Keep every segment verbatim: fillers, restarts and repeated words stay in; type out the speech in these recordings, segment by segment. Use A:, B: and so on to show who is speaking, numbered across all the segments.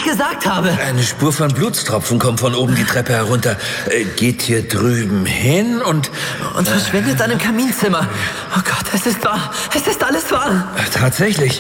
A: gesagt habe.
B: Eine Spur von Blutstropfen kommt von oben die Treppe herunter, äh, geht hier drüben hin und...
A: Und verschwindet dann im Kaminzimmer. Oh Gott, es ist wahr. Es ist alles wahr.
B: Tatsächlich.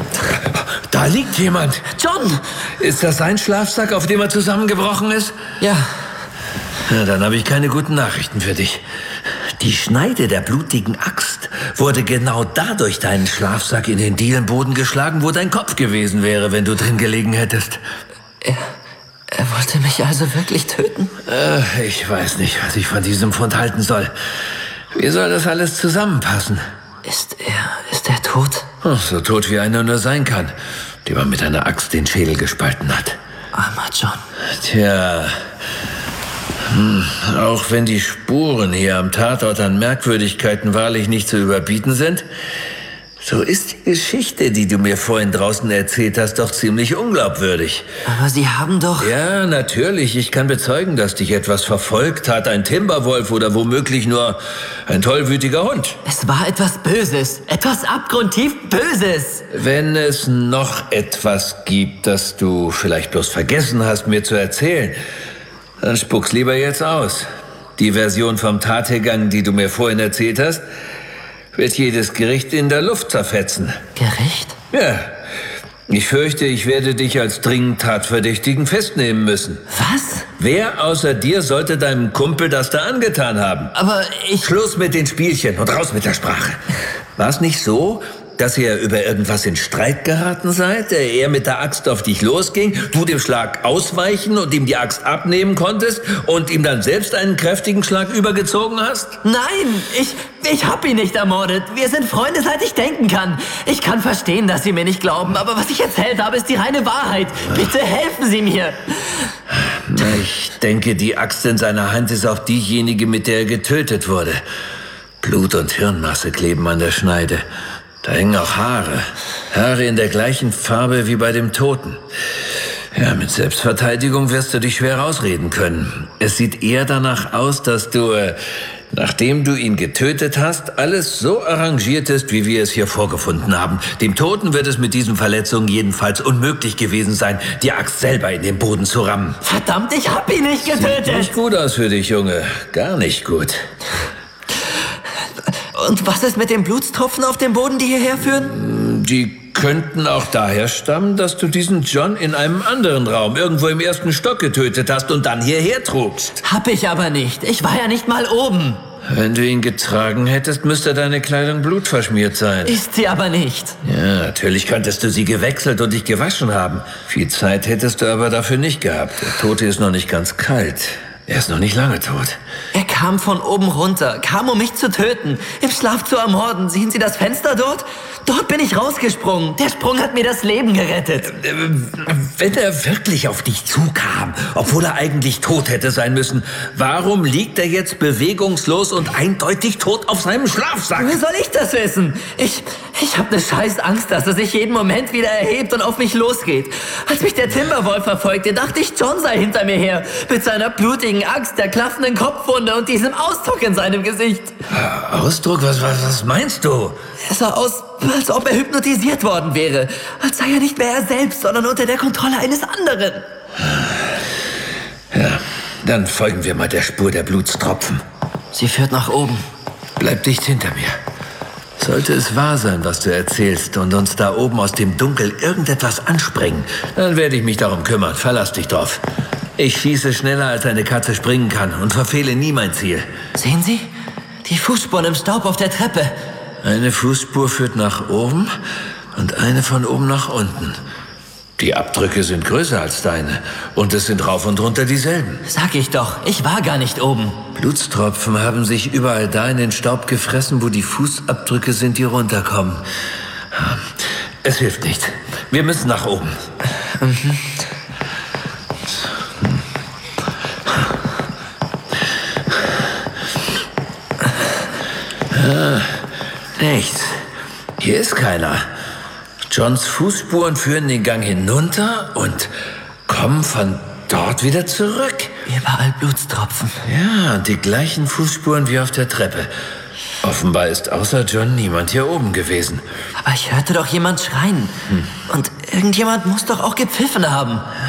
B: Da liegt jemand.
A: John!
B: Ist das sein Schlafsack, auf dem er zusammengebrochen ist?
A: Ja.
B: Na, dann habe ich keine guten Nachrichten für dich. Die Schneide der blutigen Axt wurde genau da durch deinen Schlafsack in den Dielenboden geschlagen, wo dein Kopf gewesen wäre, wenn du drin gelegen hättest.
A: Er, er wollte mich also wirklich töten?
B: Äh, ich weiß nicht, was ich von diesem Fund halten soll. Wie soll das alles zusammenpassen?
A: Ist er, ist er tot?
B: Oh, so tot wie einer nur sein kann, dem man mit einer Axt den Schädel gespalten hat.
A: Armer John.
B: Tja... Hm, auch wenn die Spuren hier am Tatort an Merkwürdigkeiten wahrlich nicht zu überbieten sind, so ist die Geschichte, die du mir vorhin draußen erzählt hast, doch ziemlich unglaubwürdig.
A: Aber Sie haben doch...
B: Ja, natürlich. Ich kann bezeugen, dass dich etwas verfolgt hat. Ein Timberwolf oder womöglich nur ein tollwütiger Hund.
A: Es war etwas Böses. Etwas abgrundtief Böses.
B: Wenn es noch etwas gibt, das du vielleicht bloß vergessen hast, mir zu erzählen... Dann spuck's lieber jetzt aus. Die Version vom Tathergang, die du mir vorhin erzählt hast, wird jedes Gericht in der Luft zerfetzen.
A: Gericht?
B: Ja. Ich fürchte, ich werde dich als dringend Tatverdächtigen festnehmen müssen.
A: Was?
B: Wer außer dir sollte deinem Kumpel das da angetan haben?
A: Aber ich...
B: Schluss mit den Spielchen und raus mit der Sprache. War es nicht so, dass ihr über irgendwas in Streit geraten seid, der er mit der Axt auf dich losging, du dem Schlag ausweichen und ihm die Axt abnehmen konntest und ihm dann selbst einen kräftigen Schlag übergezogen hast?
A: Nein, ich, ich hab ihn nicht ermordet. Wir sind Freunde, seit ich denken kann. Ich kann verstehen, dass Sie mir nicht glauben, aber was ich erzählt habe, ist die reine Wahrheit. Bitte helfen Sie mir.
B: Ich denke, die Axt in seiner Hand ist auch diejenige, mit der er getötet wurde. Blut und Hirnmasse kleben an der Schneide. Da hängen auch Haare. Haare in der gleichen Farbe wie bei dem Toten. Ja, mit Selbstverteidigung wirst du dich schwer rausreden können. Es sieht eher danach aus, dass du, äh, nachdem du ihn getötet hast, alles so arrangiertest, wie wir es hier vorgefunden haben. Dem Toten wird es mit diesen Verletzungen jedenfalls unmöglich gewesen sein, die Axt selber in den Boden zu rammen.
A: Verdammt, ich hab ihn nicht getötet.
B: Sieht nicht gut aus für dich, Junge. Gar nicht gut.
A: Und was ist mit den Blutstropfen auf dem Boden, die hierher führen?
B: Die könnten auch daher stammen, dass du diesen John in einem anderen Raum, irgendwo im ersten Stock getötet hast und dann hierher trugst.
A: Hab ich aber nicht. Ich war ja nicht mal oben.
B: Wenn du ihn getragen hättest, müsste deine Kleidung blutverschmiert sein.
A: Ist sie aber nicht.
B: Ja, natürlich könntest du sie gewechselt und dich gewaschen haben. Viel Zeit hättest du aber dafür nicht gehabt. Der Tote ist noch nicht ganz kalt. Er ist noch nicht lange tot.
A: Er kam von oben runter, kam, um mich zu töten, im Schlaf zu ermorden. Sehen Sie das Fenster dort? Dort bin ich rausgesprungen. Der Sprung hat mir das Leben gerettet.
B: Wenn er wirklich auf dich zukam, obwohl er eigentlich tot hätte sein müssen, warum liegt er jetzt bewegungslos und eindeutig tot auf seinem Schlafsack?
A: Wie soll ich das wissen? Ich, ich habe eine scheiß Angst, dass er sich jeden Moment wieder erhebt und auf mich losgeht. Als mich der Timberwolf verfolgte, dachte ich, John sei hinter mir her, mit seiner blutigen Axt, der klaffenden Kopfwunde und diesem Ausdruck in seinem Gesicht.
B: Ausdruck? Was, was, was meinst du?
A: Er sah aus, als ob er hypnotisiert worden wäre. Als sei er nicht mehr er selbst, sondern unter der Kontrolle eines anderen.
B: Ja, dann folgen wir mal der Spur der Blutstropfen.
A: Sie führt nach oben.
B: Bleib dicht hinter mir. Sollte es wahr sein, was du erzählst und uns da oben aus dem Dunkel irgendetwas anspringen, dann werde ich mich darum kümmern. Verlass dich drauf. Ich schieße schneller, als eine Katze springen kann und verfehle nie mein Ziel.
A: Sehen Sie? Die Fußspuren im Staub auf der Treppe.
B: Eine Fußspur führt nach oben und eine von oben nach unten. Die Abdrücke sind größer als deine und es sind rauf und runter dieselben.
A: Sag ich doch, ich war gar nicht oben.
B: Blutstropfen haben sich überall da in den Staub gefressen, wo die Fußabdrücke sind, die runterkommen. Es hilft nicht. Wir müssen nach oben.
A: Mhm.
B: Ah, nichts. Hier ist keiner. Johns Fußspuren führen den Gang hinunter und kommen von dort wieder zurück.
A: Überall Blutstropfen.
B: Ja, und die gleichen Fußspuren wie auf der Treppe. Offenbar ist außer John niemand hier oben gewesen.
A: Aber ich hörte doch jemand schreien. Hm. Und irgendjemand muss doch auch gepfiffen haben.